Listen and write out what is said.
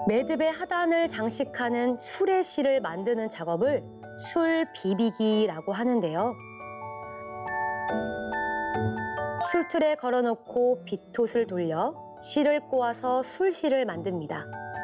매듭의 하단을 장식하는 수레실을 만드는 작업을 술비비기라고 하는데요. 술틀에 걸어놓고 빗톳을 돌려 실을 꼬아서 술실을 만듭니다.